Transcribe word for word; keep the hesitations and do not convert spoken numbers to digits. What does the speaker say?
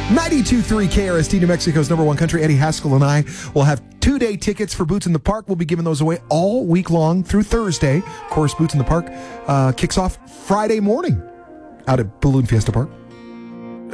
ninety-two point three K R S T, New Mexico's number one country. Eddie Haskell and I will have two-day tickets for Boots in the Park. We'll be giving those away all week long through Thursday. Of course, Boots in the Park uh, kicks off Friday morning out at Balloon Fiesta Park.